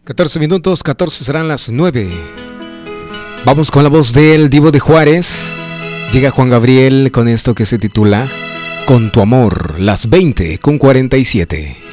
14 minutos, 14 serán las 9. Vamos con la voz del Divo de Juárez. Llega Juan Gabriel con esto que se titula Con tu amor, las 20:47.